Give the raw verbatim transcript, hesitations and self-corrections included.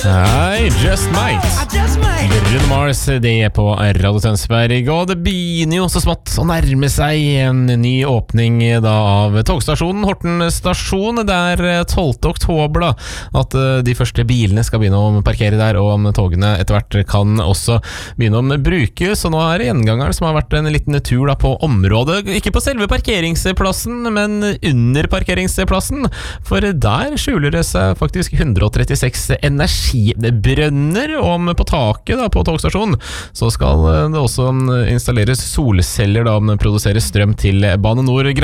Hei, Just Might. Bruno Mars, det er på Radio Tønsberg, og det begynner jo så smått å nærme seg en ny åpning da av togstasjonen Horten stasjon. Det er tolvte oktober da, at de første bilene skal begynne å parkere der, og om togene etter hvert kan også begynne å bruke. Så nå er det gjengangeren som har vært en liten tur da på området, ikke på selve parkeringsplassen, men under parkeringsplassen, for der skjuler det seg faktisk hundre og trettiseks energibrønner, og om på taket da på togstasjonen så skal det også installeres solceller da, produsere strøm til Bane Nor.